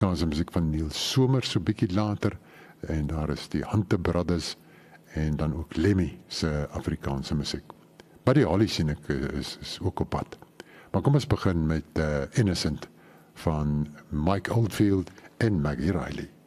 Daar is musiek van Neil Somers so bietjie later en daar is die Hunter Brothers en dan ook Lemmy se Afrikaanse musiek. Buddy Holly sien ek is ook op pad. Maar kom ons begin met Innocent van Mike Oldfield en Maggie Riley.